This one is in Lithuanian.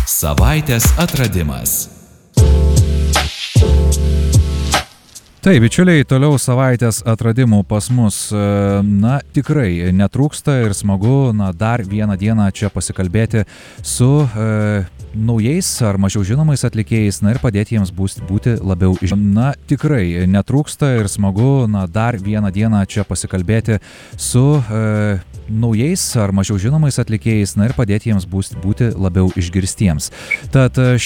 Savaitės atradimas. Taip, bičiuliai, toliau savaitės atradimų pas mus, tikrai netrūksta ir smagu, dar vieną dieną čia pasikalbėti su naujais ar mažiau žinomais atlikėjais, ir padėti jiems būti labiau tikrai netrūksta ir smagu, dar vieną dieną čia pasikalbėti su naujais ar mažiau žinomais atlikėjais, ir padėti jiems būti labiau išgirstiems. Tad